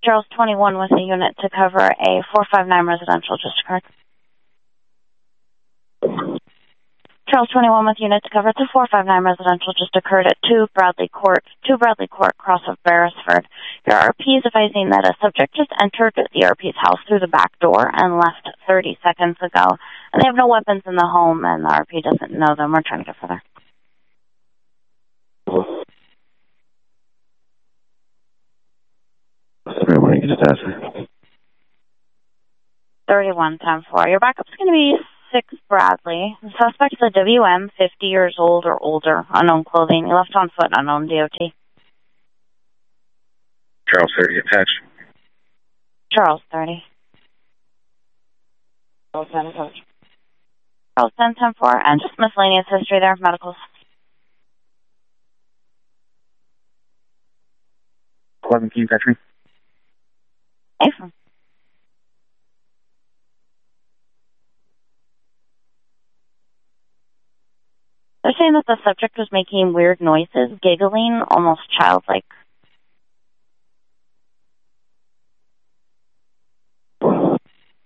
Charles 21 with a unit to cover a 459 residential, just occurred. Charles 21 with unit to cover the 459 residential just occurred at 2 Bradley Court, cross of Beresford. Your RP is advising that a subject just entered the RP's house through the back door and left 30 seconds ago. And they have no weapons in the home, and the RP doesn't know them. We're trying to get further. Sorry, what did you just ask? 31-10-4. Your backup's going to be 6 Bradley. The suspect is a WM, 50 years old or older, unknown clothing. He left on foot, unknown DOT. Charles 30 attached. Charles 30. Charles 10 coach. Charles 10-10-4, and just miscellaneous history there, medicals. 11 Key Country. April. They're saying that the subject was making weird noises, giggling, almost childlike